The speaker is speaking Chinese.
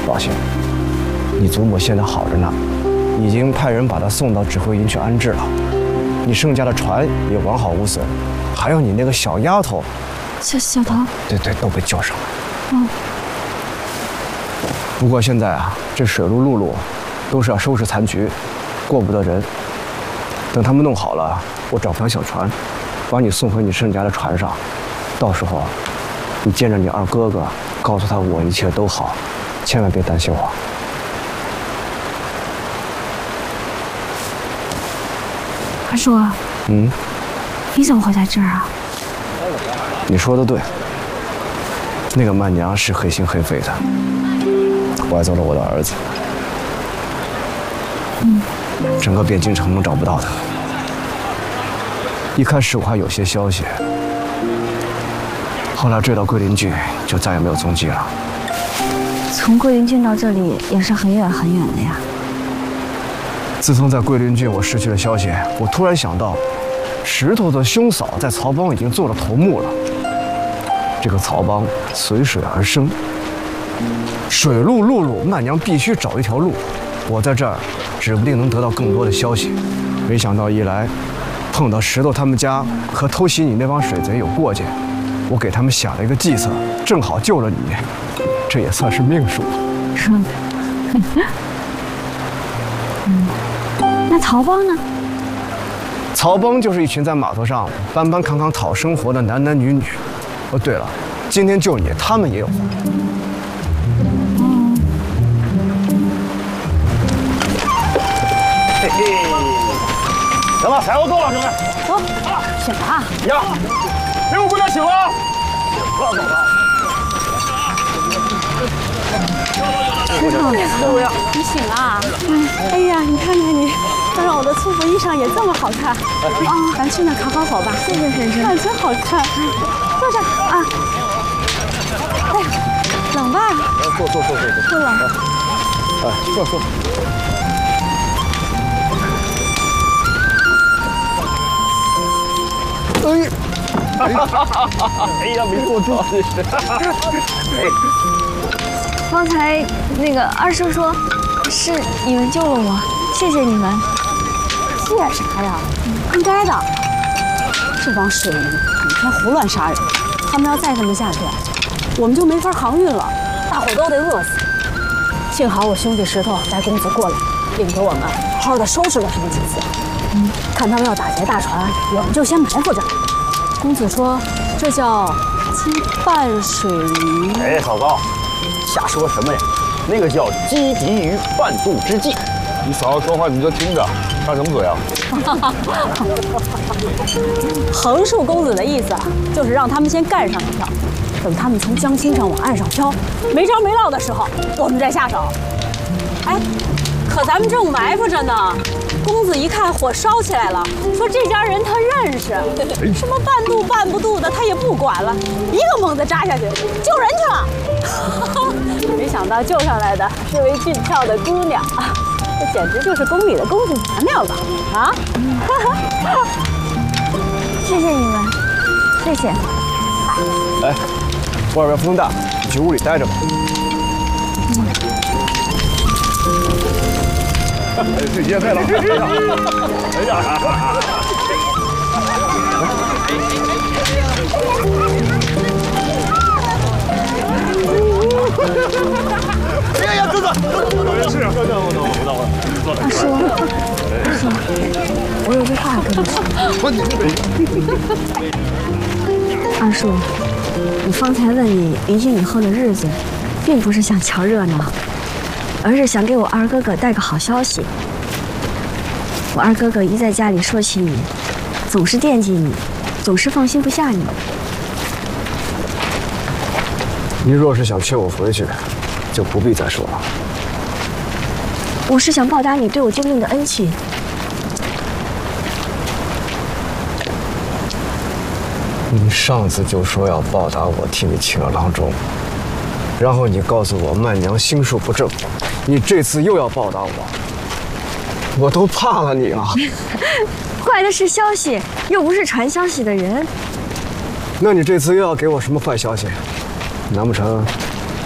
放心，你祖母现在好着呢，已经派人把她送到指挥营去安置了。你盛家的船也完好无损，还有你那个小丫头， 小桃， 对，都被救上来。 嗯。 不过现在啊，这水路陆路都是要收拾残局，过不得人。等他们弄好了，我找条小船，把你送回你盛家的船上。到时候，你见着你二哥哥，告诉他我一切都好，千万别担心我。 二叔， 嗯， 你怎么会在这儿啊？ 你说的对，那个曼娘是黑心黑肺的，拐走了我的儿子。整个汴京城都找不到他。一开始我还有些消息，后来追到桂林郡，就再也没有踪迹了。 从桂林郡到这里也是很远很远的呀。 自从在桂林郡我失去了消息，我突然想到，石头的兄嫂在曹帮已经做了头目了。这个曹帮随水而生，水路陆路，曼娘必须找一条路。我在这儿，指不定能得到更多的消息。没想到一来，碰到石头他们家和偷袭你那帮水贼有过节，我给他们下了一个计策，正好救了你，这也算是命数。 那曹帮呢？ 曹帮就是一群在码头上搬搬扛扛讨生活的男男女女。哦，对了，今天救你，他们也有份。 嘿嘿，行了，柴火够了，兄弟， 走，醒了啊！ 呀，给我姑娘醒了，不要走了。 石头，你醒了啊？哎呀，你看看你，当让我的粗服衣裳也这么好看。啊，咱去那烤烤火吧。谢谢婶婶，真好看。坐这啊。哎呀，冷吧？ 坐。 不冷。 哎，坐。 哎呀，没坐住。 刚才那个二叔说，是你们救了我，谢谢你们。 谢啥呀？应该的。这帮水民每天胡乱杀人，他们要再这么下去，我们就没法航运了，大伙都得饿死。幸好我兄弟石头带公子过来，领着我们好好的收拾了他们几次。看他们要打劫大船，我们就先埋伏着。公子说这叫羁绊水鱼。 哎，嫂高，瞎说什么呀？那个叫击敌于半渡之际。 你嫂子说话你就听着，张什么嘴啊？ 横竖公子的意思就是让他们先干上一票，等他们从江心上往岸上飘，没着没落的时候，我们再下手。哎，可咱们正埋伏着呢。公子一看火烧起来了，说这家人他认识，什么半渡半不渡的他也不管了，一个猛子扎下去救人去了。没想到救上来的是位俊俏的姑娘，这简直就是宫里的公主娘娘吧？啊！ 谢谢你们，谢谢。 哎，外边风大，你去屋里待着吧。 这也配了。哎呀！ 哎呀，哥哥， 是啊，我二叔，我有句话跟你说。二叔，我方才问你离京以后的日子，并不是想瞧热闹，而是想给我二哥哥带个好消息。我二哥哥一在家里说起你，总是惦记你，总是放心不下你。 你若是想劝我回去，就不必再说了。 我是想报答你对我救命的恩情。 你上次就说要报答我，替你请了郎中，然后你告诉我曼娘心术不正，你这次又要报答我，我都怕了你啊！ 坏的是消息，又不是传消息的人。 那你这次又要给我什么坏消息？难不成